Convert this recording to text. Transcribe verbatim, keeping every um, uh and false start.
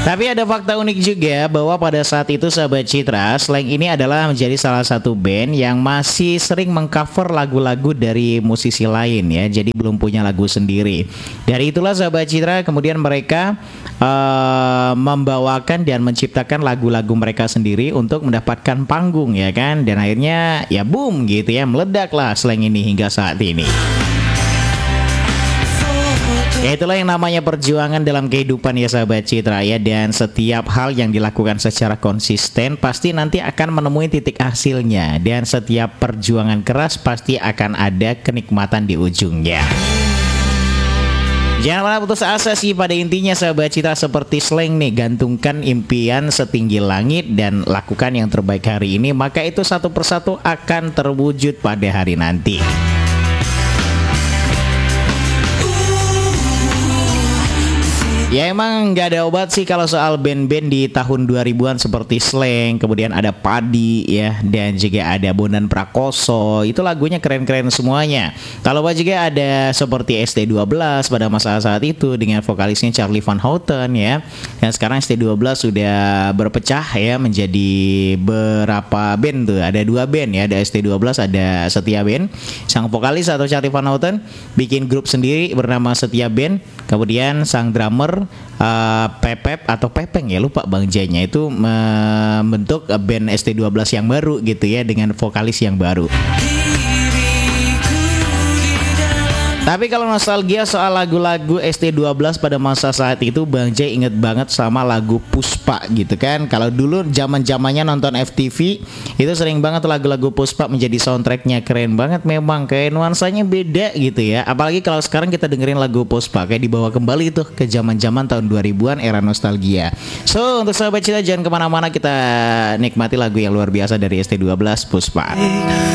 Tapi ada fakta unik juga bahwa pada saat itu sahabat Citra, Slank ini adalah menjadi salah satu band yang masih sering mengcover lagu-lagu dari musisi lain ya. Jadi belum punya lagu sendiri. Dari itulah sahabat Citra kemudian mereka uh, membawakan dan menciptakan lagu-lagu mereka sendiri untuk mendapatkan panggung ya kan. Dan akhirnya ya boom gitu ya, meledaklah Slank ini hingga saat ini. Ya itulah yang namanya perjuangan dalam kehidupan ya sahabat Citra ya. Dan setiap hal yang dilakukan secara konsisten pasti nanti akan menemui titik hasilnya. Dan setiap perjuangan keras pasti akan ada kenikmatan di ujungnya. Jangan pernah putus asa sih, pada intinya sahabat Citra seperti Slank nih. Gantungkan impian setinggi langit dan lakukan yang terbaik hari ini, maka itu satu persatu akan terwujud pada hari nanti. Ya emang nggak ada obat sih kalau soal band-band di tahun dua ribuan seperti Slank, kemudian ada Padi ya, dan juga ada Bondan Prakoso. Itu lagunya keren-keren semuanya. Kalau juga ada seperti S T dua belas pada masa saat itu dengan vokalisnya Charlie Van Houten ya. Dan sekarang S T dua belas sudah berpecah ya menjadi berapa band tuh? Ada dua band ya, ada S T dua belas, ada Setia Band. Sang vokalis atau Charlie Van Houten bikin grup sendiri bernama Setia Band. Kemudian sang drummer Uh, Pepep atau Pepeng ya, lupa Bang Janya, itu membentuk band S T dua belas yang baru gitu ya, dengan vokalis yang baru. Tapi kalau nostalgia soal lagu-lagu S T dua belas pada masa saat itu, Bang Jay inget banget sama lagu Puspa gitu kan. Kalau dulu zaman-zamannya nonton F T V, itu sering banget lagu-lagu Puspa menjadi soundtracknya. Keren banget memang, kayak nuansanya beda gitu ya. Apalagi kalau sekarang kita dengerin lagu Puspa, kayak dibawa kembali tuh ke zaman-zaman tahun dua ribuan, era nostalgia. So untuk sahabat Citra jangan kemana-mana, kita nikmati lagu yang luar biasa dari S T dua belas, Puspa.